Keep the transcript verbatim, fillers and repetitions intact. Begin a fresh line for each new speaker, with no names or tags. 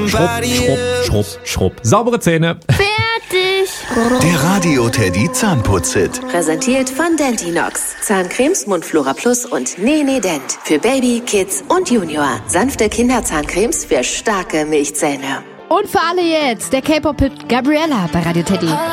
schrubb, schrubb, schrubb. Saubere Zähne.
Fertig.
Der Radio Teddy Zahnputz-Hit.
Präsentiert von Dentinox. Zahncremes, Mundflora Plus und Nene Dent. Für Baby, Kids und Junior. Sanfte Kinderzahncremes für starke Milchzähne.
Und für alle jetzt, der K-Pop-Hit Gabriella bei Radio Teddy.